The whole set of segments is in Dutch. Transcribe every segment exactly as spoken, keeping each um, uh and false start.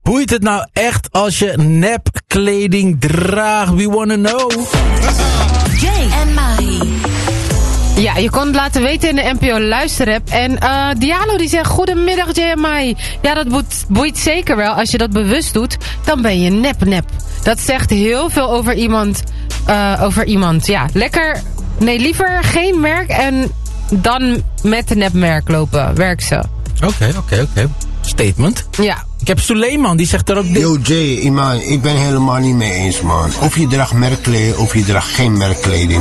Boeit het nou echt als je nepkleding draagt? We wanna know. Jay en Mahi. Ja, je kon het laten weten in de N P O luisterapp. En uh, Diallo die zegt, goedemiddag Jay en Mahi. Ja, dat boeit, boeit zeker wel. Als je dat bewust doet, dan ben je nep-nep. Dat zegt heel veel over iemand. Uh, over iemand, ja. Lekker, nee, liever geen merk en dan met de nepmerk lopen. Werk ze. Oké, oké, oké. Statement. Ja. Ik heb Suleiman, die zegt er ook dit. Yo Jay, Iman, ik ben helemaal niet mee eens, man. Of je draagt merkkleding, of je draagt geen merkkleding.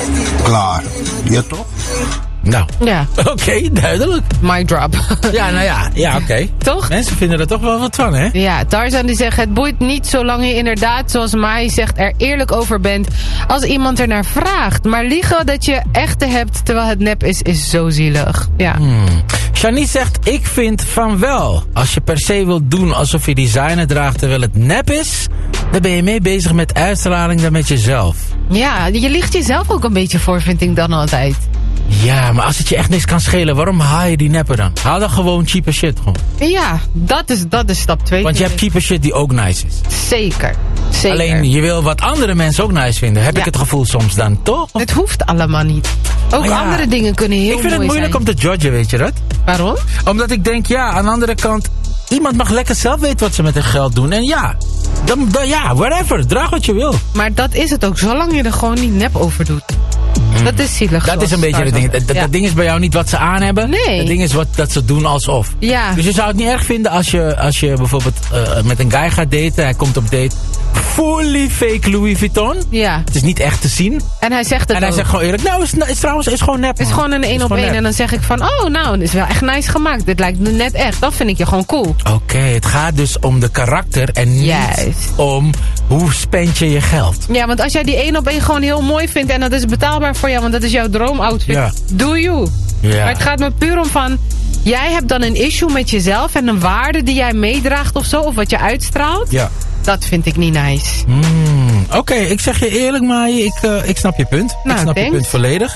Klaar. Ja, toch? Nou, Ja. oké, okay, duidelijk. Mic drop. Ja, nou ja, ja oké. Okay. Toch? Mensen vinden er toch wel wat van, hè? Ja, Tarzan die zegt, het boeit niet zolang je inderdaad, zoals Mai zegt, er eerlijk over bent als iemand er naar vraagt. Maar liegen dat je echte hebt terwijl het nep is, is zo zielig. Ja. Hmm. Shanice zegt, ik vind van wel. Als je per se wilt doen alsof je designer draagt terwijl het nep is, dan ben je mee bezig met uitstraling dan met jezelf. Ja, je liegt jezelf ook een beetje voor, vind ik dan altijd. Ja, maar als het je echt niks kan schelen, waarom haal je die neppen dan? Haal dan gewoon cheaper shit gewoon. Ja, dat is, dat is stap twee. Want je hebt cheaper shit die ook nice is. Zeker, zeker. Alleen, je wil wat andere mensen ook nice vinden. Heb ja. ik het gevoel soms dan, toch? Het hoeft allemaal niet. Ook ja, andere dingen kunnen heel mooi zijn. Ik vind het moeilijk zijn. om te judgen, weet je dat? Waarom? Omdat ik denk, ja, aan de andere kant, iemand mag lekker zelf weten wat ze met hun geld doen. En ja, dan, dan, ja, whatever, draag wat je wil. Maar dat is het ook, zolang je er gewoon niet nep over doet. Mm. Dat is zielig. Dat is een beetje het ding. Dat, ja. dat ding is bij jou niet wat ze aan hebben. Nee. Het ding is wat, dat ze doen alsof. Ja. Dus je zou het niet erg vinden als je, als je bijvoorbeeld uh, met een guy gaat daten. Hij komt op date. Fully fake Louis Vuitton. Ja. Het is niet echt te zien. En hij zegt het En hij ook. zegt gewoon eerlijk. Nou, is, is trouwens is gewoon nep. Het is gewoon een één op één. En dan zeg ik van, oh nou, het is wel echt nice gemaakt. Dit lijkt me net echt. Dat vind ik je gewoon cool. Oké, okay, het gaat dus om de karakter. En niet Juist. om hoe spend je je geld. Ja, want als jij die één op één gewoon heel mooi vindt. En dat is betaalbaar voor jou. Want dat is jouw droomoutfit. Ja. Do you. Ja. Maar het gaat me puur om van, jij hebt dan een issue met jezelf. En een waarde die jij meedraagt of zo. Of wat je uitstraalt. Ja. Dat vind ik niet nice. Mm, Oké, okay, ik zeg je eerlijk, Maaie, ik, uh, ik snap je punt. Nou, ik snap thanks. je punt volledig.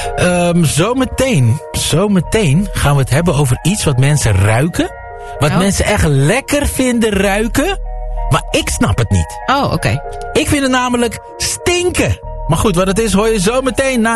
Um, zometeen, zometeen gaan we het hebben over iets wat mensen ruiken. Wat oh. mensen echt lekker vinden ruiken. Maar ik snap het niet. Oh, oké. Okay. Ik vind het namelijk stinken. Maar goed, wat het is hoor je zometeen na